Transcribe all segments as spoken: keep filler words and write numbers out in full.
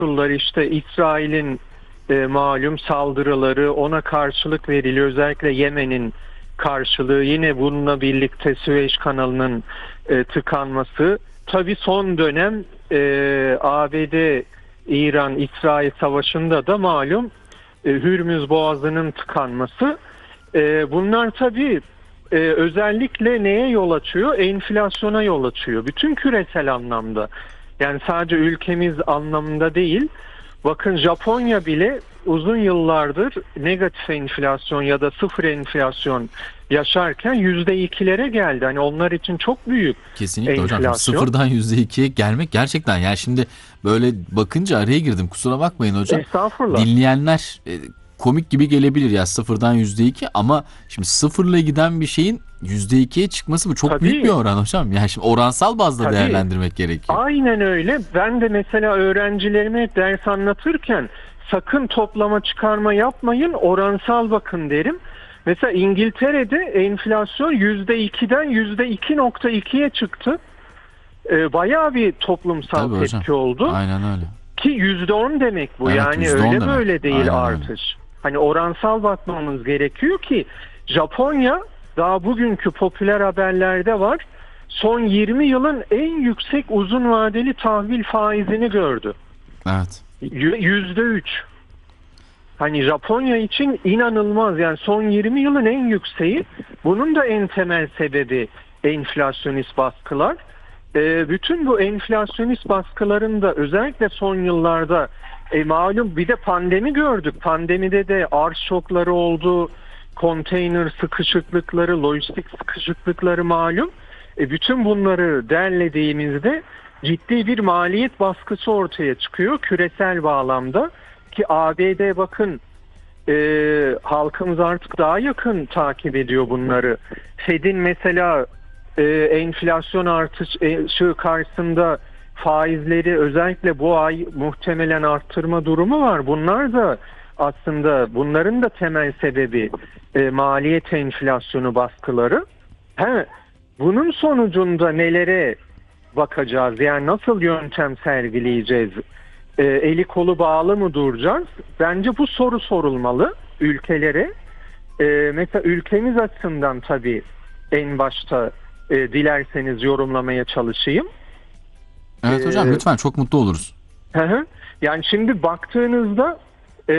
koşullar işte İsrail'in e, malum saldırıları, ona karşılık veriliyor. Özellikle Yemen'in karşılığı, yine bununla birlikte Süveyş kanalının e, tıkanması. Tabii son dönem e, A B D, İran, İsrail savaşında da malum e, Hürmüz Boğazı'nın tıkanması. E, bunlar tabii e, özellikle neye yol açıyor? Enflasyona yol açıyor. Bütün küresel anlamda. Yani sadece ülkemiz anlamında değil. Bakın Japonya bile uzun yıllardır negatif enflasyon ya da sıfır enflasyon yaşarken yüzde ikilere geldi. Hani onlar için çok büyük Kesinlikle enflasyon. hocam. Sıfırdan yüzde ikiye gelmek gerçekten, yani şimdi böyle bakınca araya girdim, kusura bakmayın hocam. Estağfurullah. Dinleyenler e, komik gibi gelebilir ya, sıfırdan yüzde iki, ama şimdi sıfırla giden bir şeyin yüzde ikiye çıkması bu çok Tabii. büyük bir oran hocam. Yani şimdi oransal bazda Tabii. değerlendirmek gerekiyor. Aynen öyle. Ben de mesela öğrencilerime hep ders anlatırken sakın toplama çıkarma yapmayın, oransal bakın derim. Mesela İngiltere'de enflasyon yüzde ikiden yüzde iki nokta ikiye çıktı. Ee, bayağı bir toplumsal Tabii tepki hocam. oldu. Aynen öyle. Ki yüzde on demek bu. Evet, yani yüzde on öyle demek. böyle değil Aynen artış. öyle. Hani oransal bakmamız gerekiyor ki Japonya, daha bugünkü popüler haberlerde var, son yirmi yılın en yüksek uzun vadeli tahvil faizini gördü. Evet. yüzde üç. Hani Japonya için inanılmaz, yani son yirmi yılın en yükseği. Bunun da en temel sebebi enflasyonist baskılar. E, bütün bu enflasyonist baskıların da özellikle son yıllarda e, malum bir de pandemi gördük. Pandemide de arz şokları oldu, konteyner sıkışıklıkları, lojistik sıkışıklıkları malum. E, bütün bunları derlediğimizde ciddi bir maliyet baskısı ortaya çıkıyor küresel bağlamda. Ki A B D bakın e, halkımız artık daha yakın takip ediyor bunları. Fed'in mesela e, enflasyon artışı karşısında faizleri özellikle bu ay muhtemelen arttırma durumu var. Bunlar da aslında, bunların da temel sebebi e, maliyet enflasyonu baskıları. He, bunun sonucunda nelere bakacağız? Yani nasıl yöntem sergileyeceğiz? E, eli kolu bağlı mı duracağız? Bence bu soru sorulmalı ülkelere. E, mesela ülkemiz açısından tabii en başta e, dilerseniz yorumlamaya çalışayım. Evet hocam, Ee, lütfen, çok mutlu oluruz. Hı hı. Yani şimdi baktığınızda e,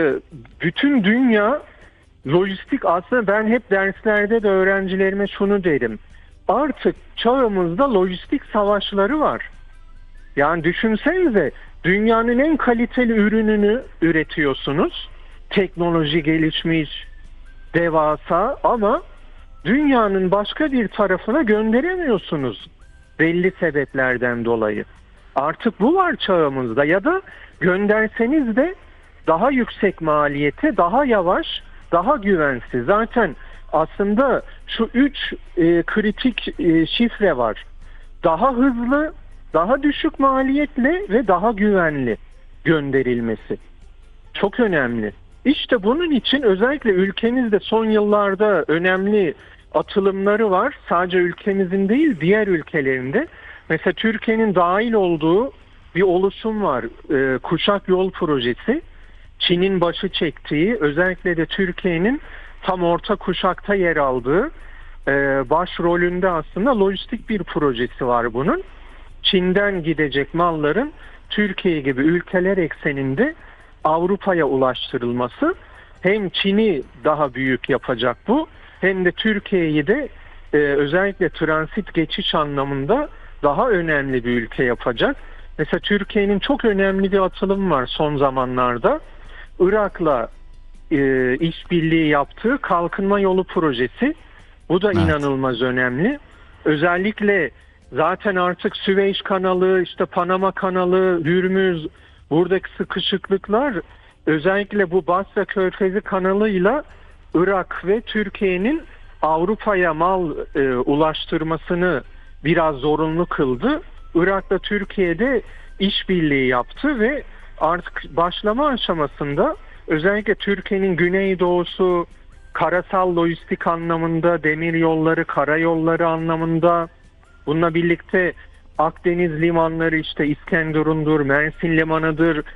bütün dünya lojistik, aslında ben hep derslerde de öğrencilerime şunu derim. Artık çağımızda lojistik savaşları var. Yani düşünsenize, dünyanın en kaliteli ürününü üretiyorsunuz. Teknoloji gelişmiş, devasa, ama dünyanın başka bir tarafına gönderemiyorsunuz belli sebeplerden dolayı. Artık bu var çağımızda, ya da gönderseniz de daha yüksek maliyete, daha yavaş, daha güvensiz. Zaten aslında şu üç e, kritik e, şifre var. Daha hızlı, daha düşük maliyetle ve daha güvenli gönderilmesi. Çok önemli. İşte bunun için özellikle ülkemizde son yıllarda önemli atılımları var. Sadece ülkemizin değil, diğer ülkelerinde. Mesela Türkiye'nin dahil olduğu bir oluşum var. Ee, Kuşak Yol Projesi. Çin'in başı çektiği, özellikle de Türkiye'nin tam orta kuşakta yer aldığı, e, başrolünde aslında lojistik bir projesi var bunun. Çin'den gidecek malların Türkiye gibi ülkeler ekseninde Avrupa'ya ulaştırılması, hem Çin'i daha büyük yapacak bu, hem de Türkiye'yi de e, özellikle transit geçiş anlamında daha önemli bir ülke yapacak. Mesela Türkiye'nin çok önemli bir atılımı var son zamanlarda. Irak'la e, işbirliği yaptığı Kalkınma Yolu projesi. Bu da Evet. inanılmaz önemli. Özellikle zaten artık Süveyş kanalı, işte Panama kanalı, Hürmüz, buradaki sıkışıklıklar, özellikle bu Basra Körfezi kanalıyla Irak ve Türkiye'nin Avrupa'ya mal e, ulaştırmasını biraz zorunlu kıldı. Irak'la Türkiye'de işbirliği yaptı ve artık başlama aşamasında özellikle Türkiye'nin güneydoğusu, karasal lojistik anlamında, demir yolları, karayolları anlamında, bununla birlikte Akdeniz limanları işte İskenderun'dur, Mersin limanıdır,